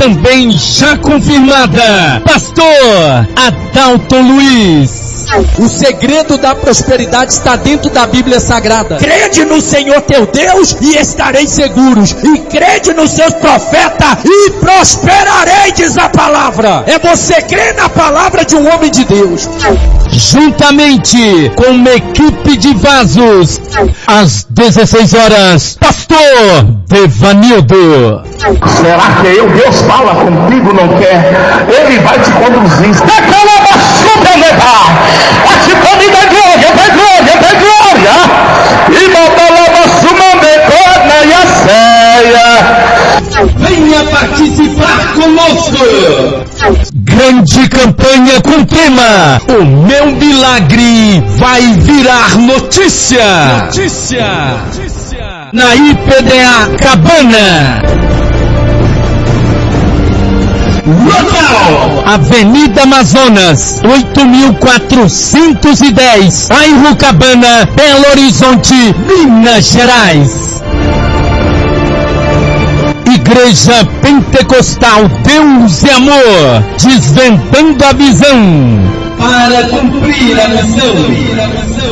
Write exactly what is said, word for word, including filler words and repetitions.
também já confirmada, pastor Adalton Luiz. O segredo da prosperidade está dentro da Bíblia Sagrada. Crede no Senhor teu Deus e estareis seguros. E crede nos seus profetas e prosperarei, diz a palavra. É você crer na palavra de um homem de Deus. Juntamente com uma equipe de vasos, às dezesseis horas, pastor Devanildo. Será que eu, Deus fala contigo, não quer? Ele vai te conduzir. Participando da glória, da glória, da glória. E botalava sumandecona e a ceia. Venha participar conosco. Grande campanha com tema: o meu milagre vai virar notícia. Notícia. Notícia. Na I P D A Cabana. Local: Avenida Amazonas, oito mil quatrocentos e dez, bairro Cabana, Belo Horizonte, Minas Gerais. Igreja Pentecostal Deus e Amor, desvendando a visão para cumprir a missão.